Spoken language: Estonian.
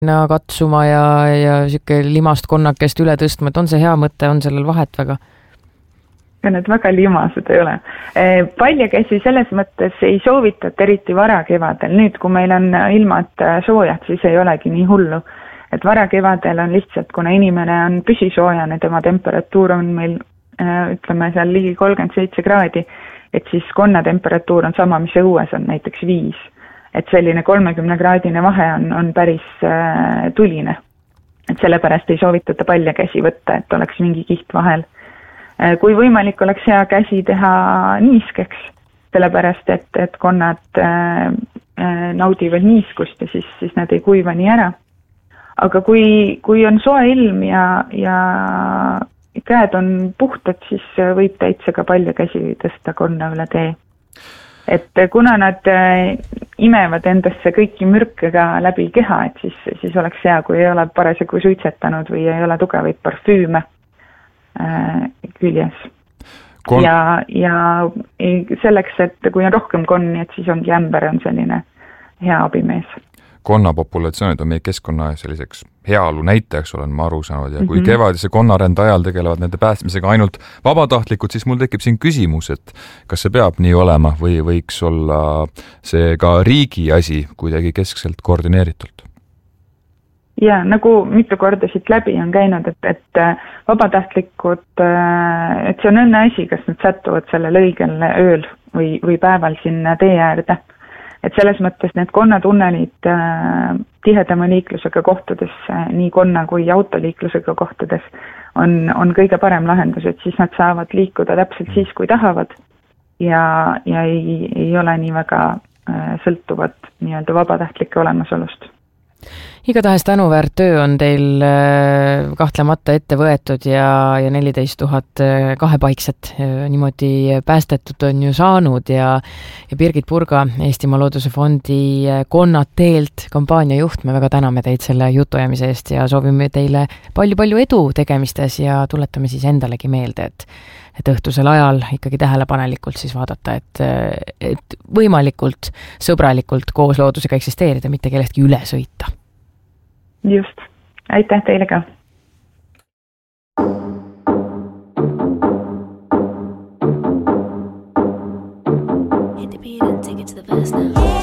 katsuma ja siuke limast konnakest üle tõstma, et on see hea mõte, on sellel vahet väga? Ja need väga limased ei ole. Paljakäsi selles mõttes ei soovitata eriti varakevadel. Nüüd, kui meil on ilmad soojad, siis ei olegi nii hullu. Et varakevadel on lihtsalt, kuna inimene on püsisoojane, tema temperatuur on meil, ütleme seal ligi 37 kraadi, et siis konna temperatuur on sama, mis õues on, näiteks 5. Et selline 30-kraadine vahe on päris tuline. Et sellepärast ei soovitata paljakäsi võtta, et oleks mingi kiht vahel. Kui võimalik oleks hea käsi teha niiskeks, sellepärast et konnad naudivad niiskust ja siis nad ei kuiva nii ära. Aga kui on soe ilm ja käed on puhtad, siis võib täitsa ka paljakäsi tõsta konna üle tee. Et kuna nad imevad endasse kõiki mürke ka läbi keha, et siis oleks hea, kui ei ole parasjagu suitsetanud või ei ole tugevaid parfüüme küljes. Ja selleks, et kui on rohkem konni, et siis ongi ämber on selline hea abimees. Konnapopulatsioonid on meie keskkonna selliseks heaolu näitajaks, olen ma aru saanud, ja kui kevadise konnarände ajal tegelevad nende päästmisega ainult vabatahtlikud, siis mul tekib siin küsimus, et kas see peab nii olema või võiks olla see ka riigi asi kuidagi keskselt koordineeritult? Ja nagu mitu korda siit läbi on käinud, et vabatahtlikud, et see on õnne asi, kas nad sätuvad sellel õigel ööl või päeval sinna tee äärde. Et selles mõttes need konnatunnelid tihedama liiklusega kohtades, nii konna kui autoliiklusega kohtades, on kõige parem lahendus, et siis nad saavad liikuda täpselt siis, kui tahavad ja ei ole nii väga sõltuvad nii-öelda vabatahtlike olemasolust. Igatahes tänuväärt töö on teil kahtlemata ette võetud ja 14 000 kahepaikset niimoodi päästetud on ju saanud ja Birgit Purga, Eestimaa Looduse Fondi Konnad teelt kampaania juht, me väga täname teid selle jutuajamise eest ja soovime teile palju edu tegemistes ja tuletame siis endalegi meelde, et õhtusel ajal ikkagi tähelepanelikult siis vaadata, et võimalikult sõbralikult koos loodusega eksisteerida, mitte kellestki üle sõita. Just. Aitäh teile ka. Hit the beat and take it to the best now.